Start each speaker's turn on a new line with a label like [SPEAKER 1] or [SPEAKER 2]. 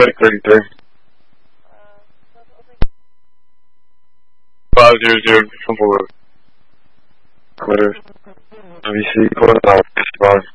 [SPEAKER 1] Medic 33. 500 from below. Clear. WC, pulling out, respond.